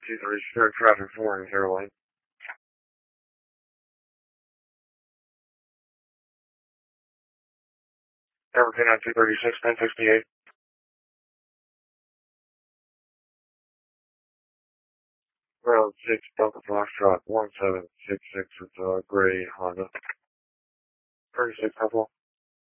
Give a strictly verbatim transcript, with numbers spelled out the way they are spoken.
two three zero traffic four in zero lane. Air K nine two thirty-six, ten sixty-eight. Road six, Delta Foxtrot, one seven six six with uh, gray Honda. thirty-six, helpful.